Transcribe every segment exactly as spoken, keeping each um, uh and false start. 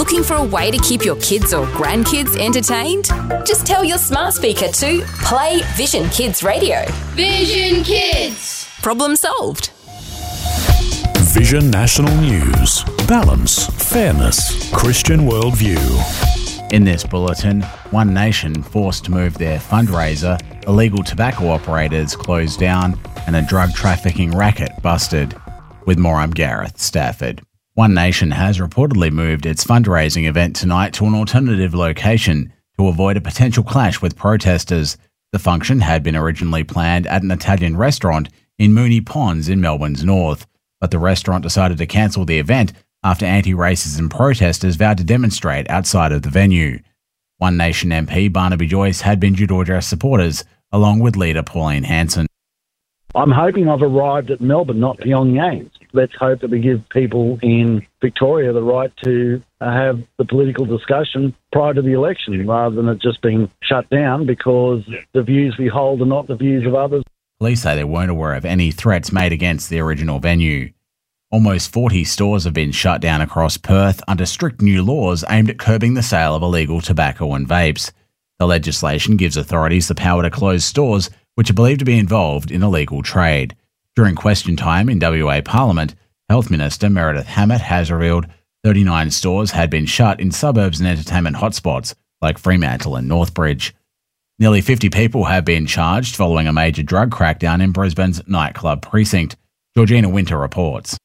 Looking for a way to keep your kids or grandkids entertained? Just tell your smart speaker to play Vision Kids Radio. Vision Kids! Problem solved. Vision National News. Balance, fairness, Christian worldview. In this bulletin, One Nation forced to move their fundraiser, illegal tobacco operators closed down, and a drug trafficking racket busted. With more, I'm Gareth Stafford. One Nation has reportedly moved its fundraising event tonight to an alternative location to avoid a potential clash with protesters. The function had been originally planned at an Italian restaurant in Moonee Ponds in Melbourne's north, but the restaurant decided to cancel the event after anti-racism protesters vowed to demonstrate outside of the venue. One Nation M P Barnaby Joyce had been due to address supporters, along with leader Pauline Hanson. I'm hoping I've arrived at Melbourne, not Pyongyang. Let's hope that we give people in Victoria the right to have the political discussion prior to the election, rather than it just being shut down because the views we hold are not the views of others. Police say they weren't aware of any threats made against the original venue. Almost forty stores have been shut down across Perth under strict new laws aimed at curbing the sale of illegal tobacco and vapes. The legislation gives authorities the power to close stores which are believed to be involved in illegal trade. During question time in W A Parliament, Health Minister Meredith Hammett has revealed thirty-nine stores had been shut in suburbs and entertainment hotspots like Fremantle and Northbridge. Nearly fifty people have been charged following a major drug crackdown in Brisbane's nightclub precinct. Georgina Winter reports.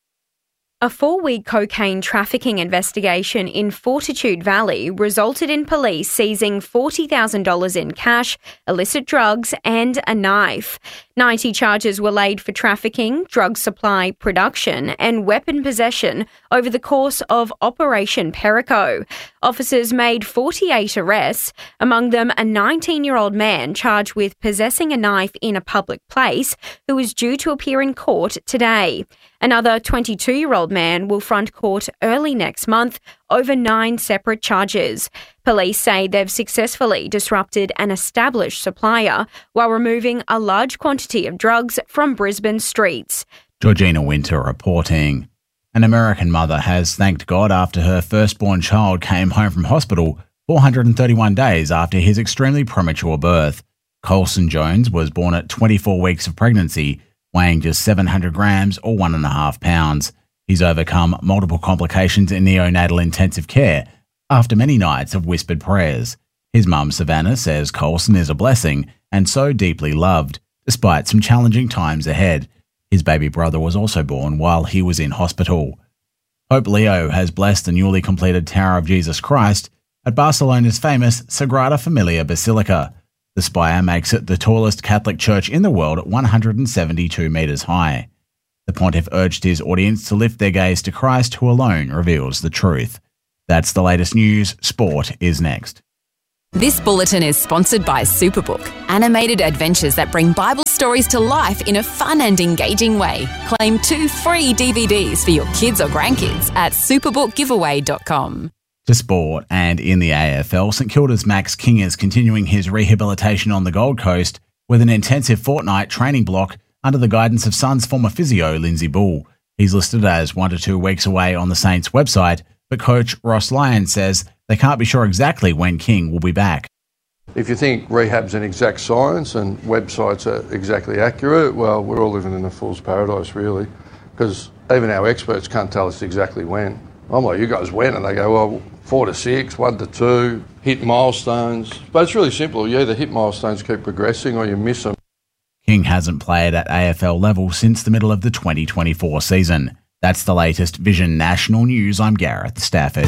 A four-week cocaine trafficking investigation in Fortitude Valley resulted in police seizing forty thousand dollars in cash, illicit drugs and a knife. ninety charges were laid for trafficking, drug supply, production and weapon possession over the course of Operation Perico. Officers made forty-eight arrests, among them a nineteen-year-old man charged with possessing a knife in a public place who is due to appear in court today. Another twenty-two-year-old man will front court early next month over nine separate charges. Police say they've successfully disrupted an established supplier while removing a large quantity of drugs from Brisbane streets. Georgina Winter reporting. An American mother has thanked God after her firstborn child came home from hospital four hundred thirty-one days after his extremely premature birth. Colson Jones was born at twenty-four weeks of pregnancy, weighing just seven hundred grams or one and a half pounds. He's overcome multiple complications in neonatal intensive care after many nights of whispered prayers. His mum, Savannah, says Colson is a blessing and so deeply loved, despite some challenging times ahead. His baby brother was also born while he was in hospital. Pope Leo has blessed the newly completed Tower of Jesus Christ at Barcelona's famous Sagrada Familia Basilica. The spire makes it the tallest Catholic church in the world at one hundred seventy-two metres high. The pontiff urged his audience to lift their gaze to Christ, who alone reveals the truth. That's the latest news. Sport is next. This bulletin is sponsored by Superbook, animated adventures that bring Bible stories to life in a fun and engaging way. Claim two free D V Ds for your kids or grandkids at superbook giveaway dot com. To sport, and in the A F L, St Kilda's Max King is continuing his rehabilitation on the Gold Coast with an intensive fortnight training block under the guidance of Suns former physio Lindsay Bull. He's listed as one to two weeks away on the Saints website, but coach Ross Lyon says they can't be sure exactly when King will be back. If you think rehab's an exact science and websites are exactly accurate, well, we're all living in a fool's paradise, really, because even our experts can't tell us exactly when. I'm like, you guys when? And they go, well, four to six, one to two, hit milestones. But it's really simple. You either hit milestones, keep progressing, or you miss them. King hasn't played at A F L level since the middle of the twenty twenty-four season. That's the latest Vision National News. I'm Gareth Stafford.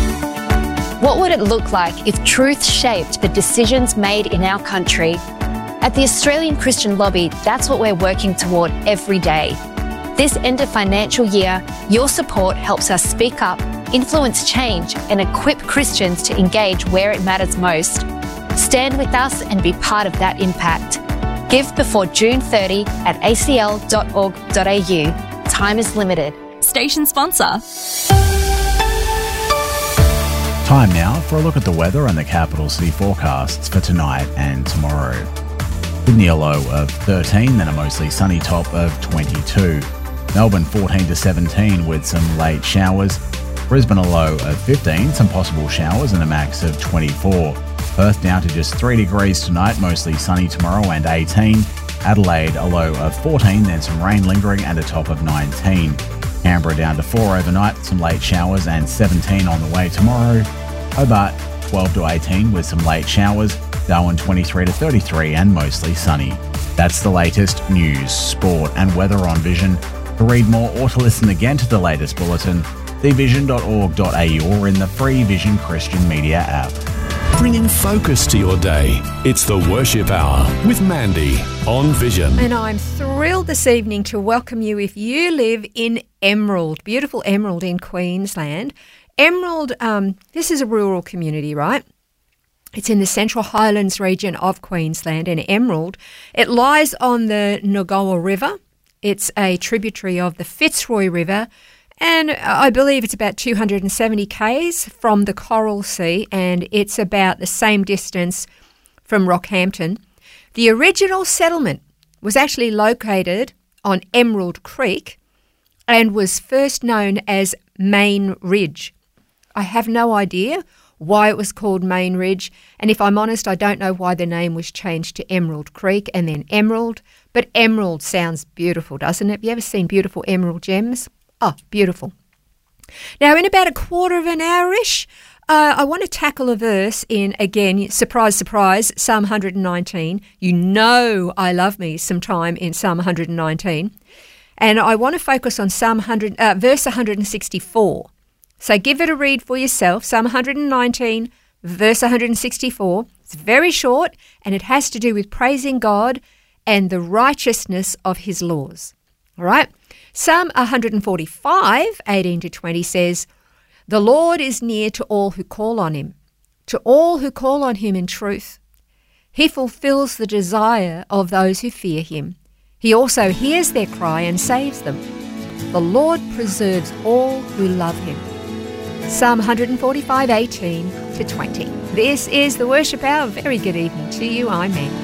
What would it look like if truth shaped the decisions made in our country? At the Australian Christian Lobby, that's what we're working toward every day. This end of financial year, your support helps us speak up, influence change, and equip Christians to engage where it matters most. Stand with us and be part of that impact. Give before June thirtieth at a c l dot org dot a u. Time is limited. Station sponsor. Time now for a look at the weather and the capital city forecasts for tonight and tomorrow. Sydney a low of thirteen, then a mostly sunny top of twenty-two. Melbourne fourteen to seventeen with some late showers. Brisbane a low of fifteen, some possible showers and a max of twenty-four. Perth down to just three degrees tonight, mostly sunny tomorrow and eighteen. Adelaide a low of fourteen, then some rain lingering and a top of nineteen. Canberra down to four overnight, some late showers and seventeen on the way tomorrow. Hobart twelve to eighteen with some late showers. Darwin twenty-three to thirty-three and mostly sunny. That's the latest news, sport and weather on Vision. To read more or to listen again to the latest bulletin, the vision dot org dot a u or in the free Vision Christian Media app. Bringing focus to your day. It's the Worship Hour with Mandy on Vision. And I'm thrilled this evening to welcome you if you live in Emerald, beautiful Emerald in Queensland. Emerald, um, this is a rural community, right? It's in the Central Highlands region of Queensland, and Emerald, it lies on the Nogoa River. It's a tributary of the Fitzroy River, and I believe it's about two hundred seventy kays from the Coral Sea, and it's about the same distance from Rockhampton. The original settlement was actually located on Emerald Creek and was first known as Main Ridge. I have no idea why it was called Main Ridge, and if I'm honest, I don't know why the name was changed to Emerald Creek and then Emerald, but Emerald sounds beautiful, doesn't it? Have you ever seen beautiful emerald gems? Oh, beautiful. Now, in about a quarter of an hour-ish, uh, I want to tackle a verse in, again, surprise, surprise, Psalm one nineteen. You know I love me some time in Psalm one nineteen. And I want to focus on Psalm one hundred, uh, verse one sixty-four. So give it a read for yourself, Psalm one nineteen, verse one sixty-four. It's very short, and it has to do with praising God and the righteousness of his laws. All right? Psalm one forty-five, eighteen to twenty says, "The Lord is near to all who call on him, to all who call on him in truth. He fulfills the desire of those who fear him. He also hears their cry and saves them. The Lord preserves all who love him." Psalm one forty-five, eighteen to twenty. This is the Worship Hour. Very good evening to you. I'm Mandy.